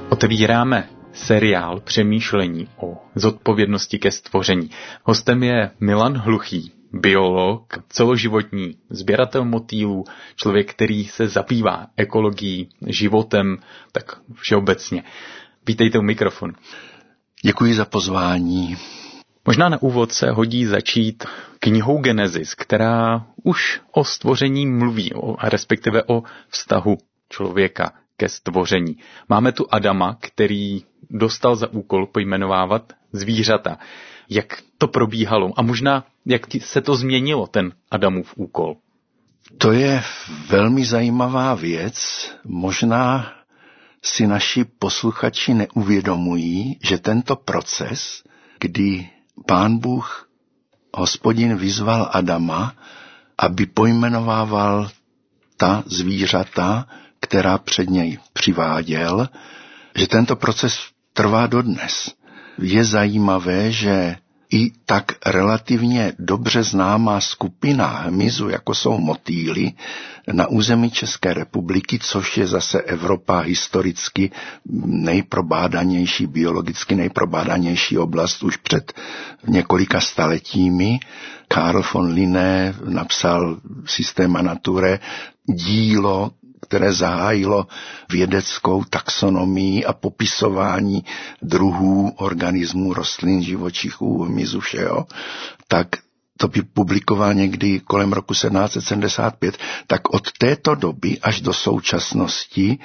Otevíráme seriál přemýšlení o zodpovědnosti ke stvoření. Hostem je Milan Hluchý, biolog, celoživotní sběratel motýlů, člověk, který se zabývá ekologií, životem, tak všeobecně. Vítejte u mikrofonu. Děkuji za pozvání. Možná na úvod se hodí začít knihou Genesis, která už o stvoření mluví, a respektive o vztahu člověka ke stvoření. Máme tu Adama, který dostal za úkol pojmenovávat zvířata. Jak to probíhalo a možná jak se to změnilo, ten Adamův úkol? To je velmi zajímavá věc. Možná si naši posluchači neuvědomují, že tento proces, kdy Pán Bůh, Hospodin, vyzval Adama, aby pojmenovával ta zvířata, která před něj přiváděl, že tento proces trvá dodnes. Je zajímavé, že i tak relativně dobře známá skupina hmyzu, jako jsou motýly, na území České republiky, což je zase Evropa historicky nejprobádanější, biologicky nejprobádanější oblast už před několika staletími. Carl von Linné napsal Systema Naturae, dílo, které zahájilo vědeckou taxonomii a popisování druhů, organismů, rostlin, živočichů, hmyzu, všeho, tak to by publikoval někdy kolem roku 1775, tak od této doby až do současnosti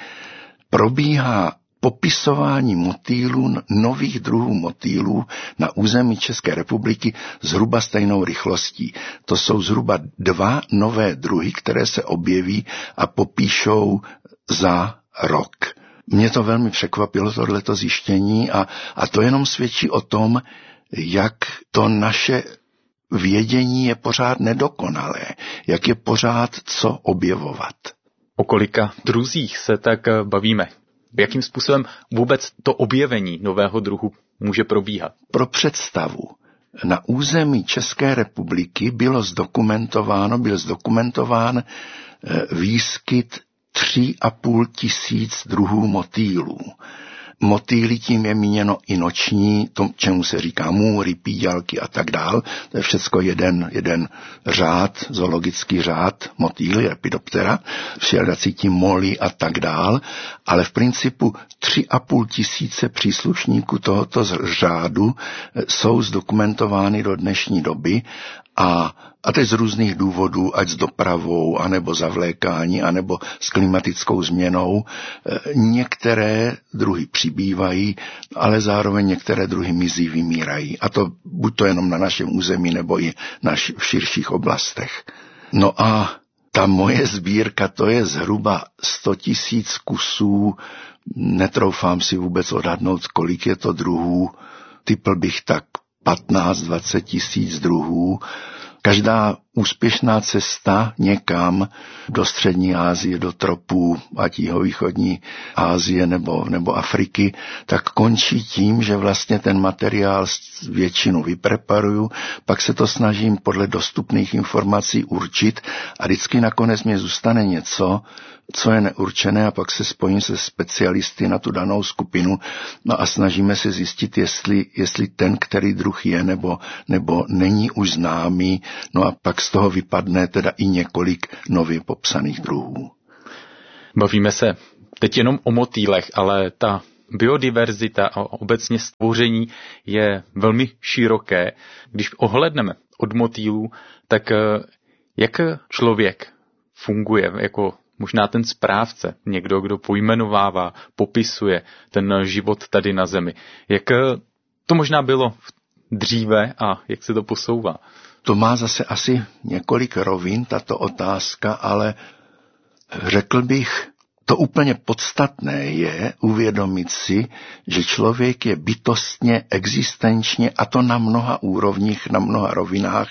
probíhá popisování motýlů, nových druhů motýlů na území České republiky zhruba stejnou rychlostí. To jsou zhruba 2 nové druhy, které se objeví a popíšou za rok. Mě to velmi překvapilo, tohleto zjištění, a to jenom svědčí o tom, jak to naše vědění je pořád nedokonalé, jak je pořád co objevovat. O kolika druzích se tak bavíme? Jakým způsobem vůbec to objevení nového druhu může probíhat? Pro představu, na území České republiky byl zdokumentován výskyt 3,5 tisíc druhů motýlů. Motýly, tím je míněno i noční, to, čemu se říká můry, píďalky a tak dál. To je všecko jeden řád, zoologický řád, motýly, Lepidoptera, všelijací tím moly a tak dál. Ale v principu 3,5 tisíce příslušníků tohoto řádu jsou zdokumentovány do dnešní doby a teď z různých důvodů, ať s dopravou, anebo zavlékání, anebo s klimatickou změnou, některé druhy přibývají, ale zároveň některé druhy mizí, vymírají. A to buď to jenom na našem území, nebo i v širších oblastech. No a ta moje sbírka, to je zhruba 100 000 kusů, netroufám si vůbec odhadnout, kolik je to druhů, typl bych tak 15-20 tisíc druhů. Každá úspěšná cesta někam do střední Asie, do tropů, ať jihovýchodní Asie nebo Afriky, tak končí tím, že vlastně ten materiál většinu vypreparuju, pak se to snažím podle dostupných informací určit a vždycky nakonec mě zůstane něco, co je neurčené, a pak se spojím se specialisty na tu danou skupinu, no a snažíme se zjistit, jestli ten, který druh je nebo není už známý, no a pak z toho vypadne teda i několik nově popsaných druhů. Bavíme se teď jenom o motýlech, ale ta biodiverzita a obecně stvoření je velmi široké. Když ohlédneme od motýlů, tak jak člověk funguje jako možná ten správce, někdo, kdo pojmenovává, popisuje ten život tady na zemi. Jak to možná bylo dříve a jak se to posouvá? To má zase asi několik rovin, tato otázka, ale řekl bych, to úplně podstatné je uvědomit si, že člověk je bytostně, existenčně, a to na mnoha úrovních, na mnoha rovinách,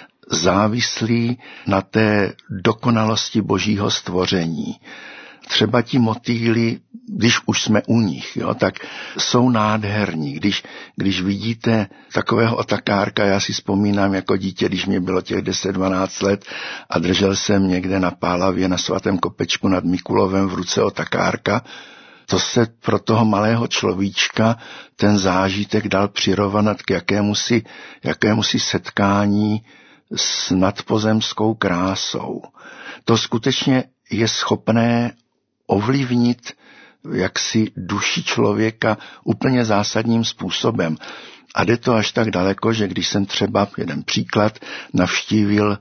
závislý na té dokonalosti božího stvoření. Třeba ti motýly, když už jsme u nich, tak jsou nádherní. Když vidíte takového otakárka, já si vzpomínám jako dítě, když mě bylo těch 10-12 let a držel jsem někde na Pálavě na Svatém Kopečku nad Mikulovem v ruce otakárka, To se pro toho malého človíčka ten zážitek dal přirovnat k jakémusi setkání s nadpozemskou krásou. To skutečně je schopné ovlivnit jaksi duši člověka úplně zásadním způsobem. A jde to až tak daleko, že když jsem třeba, jeden příklad, navštívil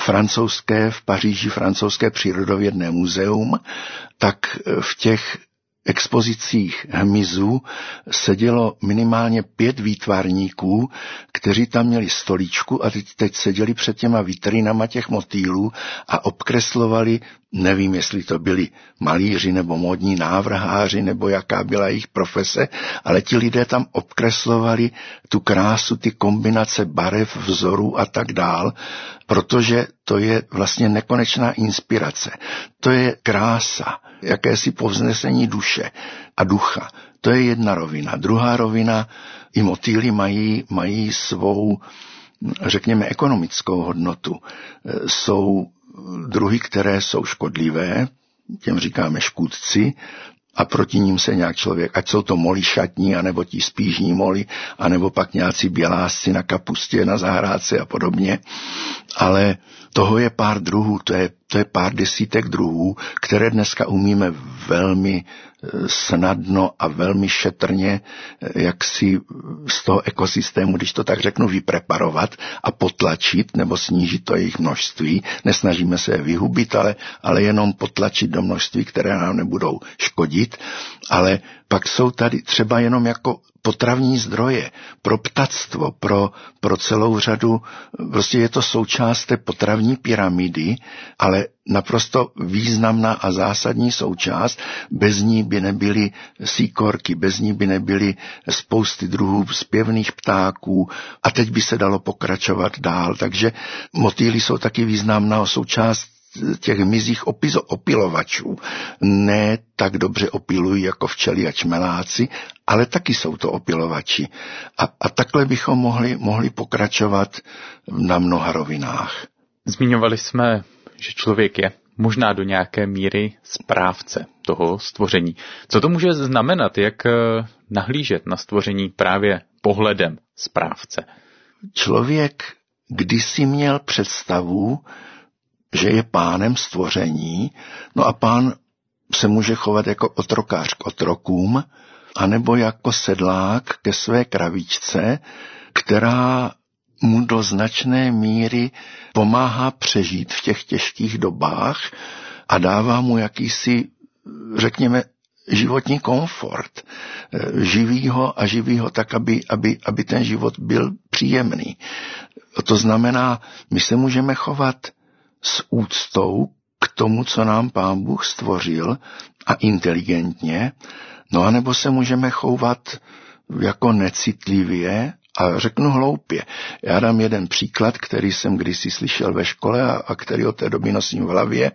v Paříži francouzské přírodovědné muzeum, tak v těch expozicích hmyzu sedělo minimálně 5 výtvarníků, kteří tam měli stoličku a teď seděli před těma vitrinama těch motýlů a obkreslovali, nevím, jestli to byli malíři nebo módní návrháři, nebo jaká byla jejich profese, ale ti lidé tam obkreslovali tu krásu, ty kombinace barev, vzorů a tak dál, protože to je vlastně nekonečná inspirace. To je krása, jakési povznesení duše a ducha. To je jedna rovina. Druhá rovina, i motýly mají svou, řekněme, ekonomickou hodnotu. Jsou druhy, které jsou škodlivé, těm říkáme škůdci, a proti ním se nějak člověk, ať jsou to moli šatní, anebo ti spížní moli, anebo pak nějací bělásci na kapustě, na zahrádce a podobně. Ale toho je pár druhů, to je pár desítek druhů, které dneska umíme velmi snadno a velmi šetrně jaksi z toho ekosystému, když to tak řeknu, vypreparovat a potlačit nebo snížit to jejich množství. Nesnažíme se je vyhubit, ale jenom potlačit do množství, které nám nebudou škodit. Ale pak jsou tady třeba jenom jako potravní zdroje pro ptactvo, pro celou řadu, prostě je to součást té potravní pyramidy, ale naprosto významná a zásadní součást. Bez ní by nebyly síkorky, bez ní by nebyly spousty druhů zpěvných ptáků a teď by se dalo pokračovat dál. Takže motýly jsou taky významná součást těch hmyzích opilovačů. Ne tak dobře opilují jako včely a čmeláci, ale taky jsou to opilovači. A takhle bychom mohli pokračovat na mnoha rovinách. Zmiňovali jsme, že člověk je možná do nějaké míry správce toho stvoření. Co to může znamenat, jak nahlížet na stvoření právě pohledem správce? Člověk kdysi měl představu, že je pánem stvoření, no a pán se může chovat jako otrokář k otrokům, anebo jako sedlák ke své kravičce, která mu do značné míry pomáhá přežít v těch těžkých dobách a dává mu jakýsi, řekněme, životní komfort. Živýho tak, aby ten život byl příjemný. To znamená, my se můžeme chovat s úctou k tomu, co nám Pán Bůh stvořil a inteligentně, no anebo se můžeme chovat jako necitlivě a řeknu hloupě. Já dám jeden příklad, který jsem kdysi slyšel ve škole a který od té doby nosím v hlavě.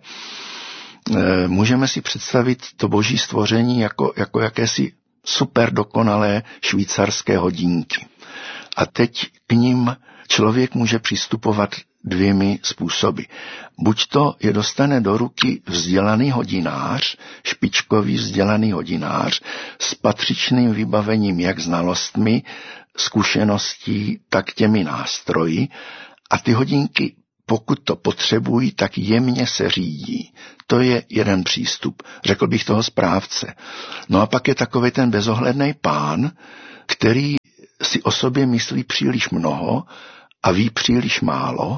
Můžeme si představit to boží stvoření jako jakési super dokonalé švýcarské hodinky. A teď k ním člověk může přistupovat 2 způsoby. Buď to je dostane do ruky vzdělaný hodinář, špičkový vzdělaný hodinář s patřičným vybavením jak znalostmi, zkušeností, tak těmi nástroji a ty hodinky, pokud to potřebují, tak jemně se řídí. To je jeden přístup, řekl bych toho správce. No a pak je takový ten bezohledný pán, který si o sobě myslí příliš mnoho a ví příliš málo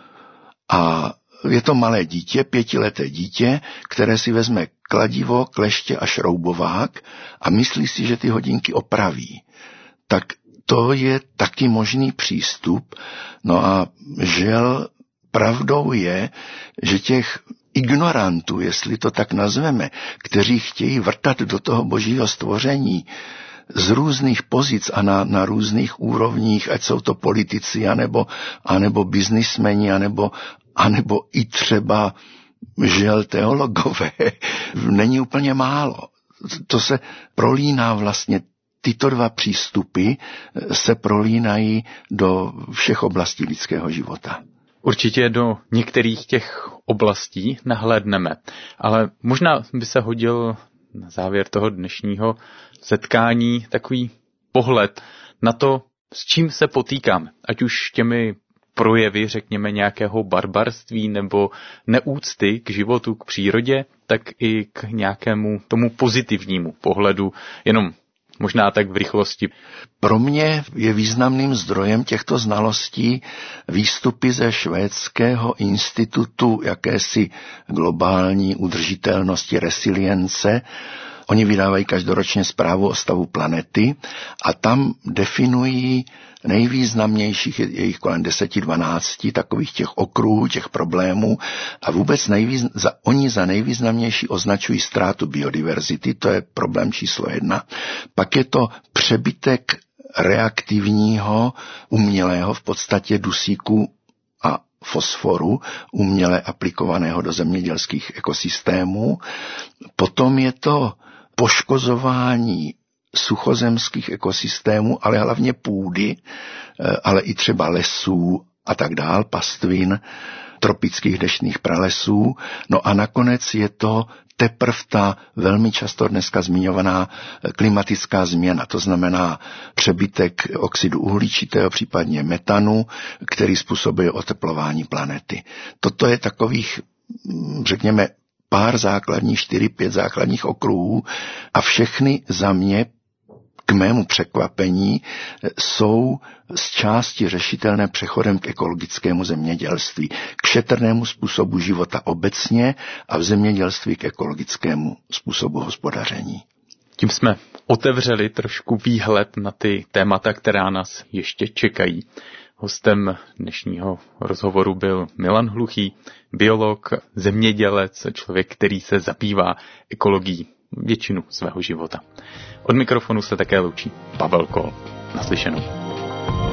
a je to malé dítě, 5leté dítě, které si vezme kladivo, kleště a šroubovák a myslí si, že ty hodinky opraví. Tak to je taky možný přístup. No a žel pravdou je, že těch ignorantů, jestli to tak nazveme, kteří chtějí vrtat do toho božího stvoření z různých pozic a na různých úrovních, ať jsou to politici, anebo biznismeni, anebo i třeba žel teologové, není úplně málo. To se prolíná vlastně, tyto 2 přístupy se prolínají do všech oblastí lidského života. Určitě do některých těch oblastí nahlédneme, ale možná by se hodil na závěr toho dnešního setkání takový pohled na to, s čím se potýkáme, ať už těmi projevy, řekněme, nějakého barbarství nebo neúcty k životu, k přírodě, tak i k nějakému tomu pozitivnímu pohledu, jenom možná tak v rychlosti. Pro mě je významným zdrojem těchto znalostí výstupy ze švédského institutu jakési globální udržitelnosti, resilience. Oni vydávají každoročně zprávu o stavu planety a tam definují nejvýznamnějších, je jich kolem 10-12 takových těch okruhů, těch problémů a vůbec oni za nejvýznamnější označují ztrátu biodiverzity, to je problém číslo 1. Pak je to přebytek reaktivního, umělého v podstatě dusíku a fosforu, uměle aplikovaného do zemědělských ekosystémů. Potom je to poškozování suchozemských ekosystémů, ale hlavně půdy, ale i třeba lesů a tak dál, pastvin, tropických deštných pralesů. No a nakonec je to teprve ta velmi často dneska zmiňovaná klimatická změna, to znamená přebytek oxidu uhličitého, případně metanu, který způsobuje oteplování planety. Toto je takových, řekněme, pár základních, 4-5 základních okruhů a všechny za mě k mému překvapení jsou z části řešitelné přechodem k ekologickému zemědělství, k šetrnému způsobu života obecně a v zemědělství k ekologickému způsobu hospodaření. Tím jsme otevřeli trošku výhled na ty témata, která nás ještě čekají. Hostem dnešního rozhovoru byl Milan Hluchý, biolog, zemědělec, člověk, který se zabývá ekologií většinu svého života. Od mikrofonu se také loučí Pavel Kol. Naslyšenou.